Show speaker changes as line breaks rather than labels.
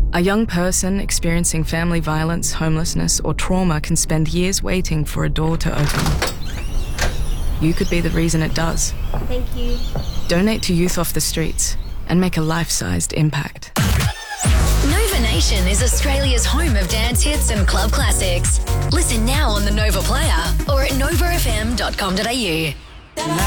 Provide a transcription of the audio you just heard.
A young person experiencing family violence, homelessness, or trauma can spend years waiting for a door to open. You could be the reason it does.
Thank you.
Donate to Youth Off the Streets and make a life-sized impact.
Nova Nation is Australia's home of dance hits and club classics. Listen now on the Nova Player or at novafm.com.au.